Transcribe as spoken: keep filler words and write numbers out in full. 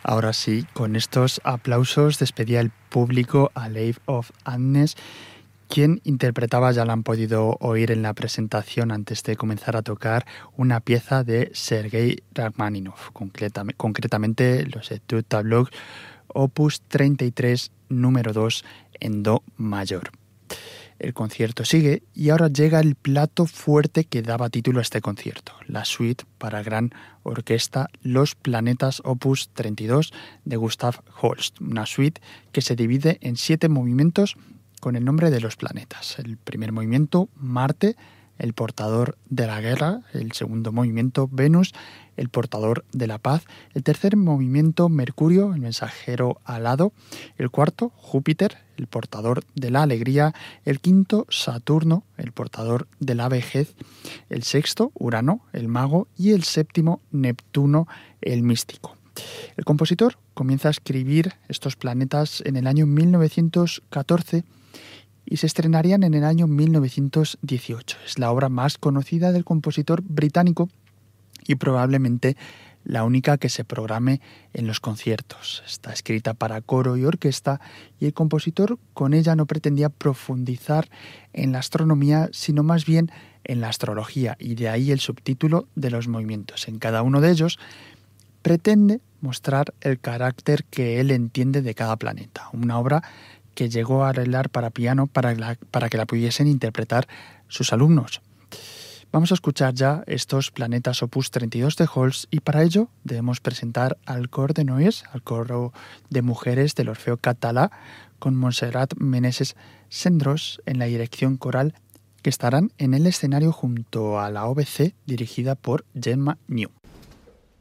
Ahora sí, con estos aplausos despedía el público a Life of Agnes, quien interpretaba, ya la han podido oír en la presentación antes de comenzar a tocar, una pieza de Sergei Rachmaninoff, concretamente, concretamente los Etudes Tableaux, opus treinta y tres, número dos, en do mayor. El concierto sigue y ahora llega el plato fuerte que daba título a este concierto, la suite para gran orquesta Los Planetas opus treinta y dos de Gustav Holst, una suite que se divide en siete movimientos con el nombre de los planetas. El primer movimiento, Marte, el portador de la guerra; el segundo movimiento, Venus, el portador de la paz; el tercer movimiento, Mercurio, el mensajero alado; el cuarto, Júpiter, el portador de la alegría; el quinto, Saturno, el portador de la vejez; el sexto, Urano, el mago; y el séptimo, Neptuno, el místico. El compositor comienza a escribir estos planetas en el año mil novecientos catorce y se estrenarían en el año mil novecientos dieciocho. Es la obra más conocida del compositor británico y probablemente la única que se programe en los conciertos. Está escrita para coro y orquesta y el compositor con ella no pretendía profundizar en la astronomía, sino más bien en la astrología, y de ahí el subtítulo de los movimientos. En cada uno de ellos pretende mostrar el carácter que él entiende de cada planeta. Una obra que llegó a arreglar para piano para, la, para que la pudiesen interpretar sus alumnos. Vamos a escuchar ya estos planetas opus treinta y dos de Holst, y para ello debemos presentar al cor de Nois, al coro de mujeres del Orfeo Catalá, con Montserrat Meneses Sendros en la dirección coral, que estarán en el escenario junto a la O B C dirigida por Gemma New.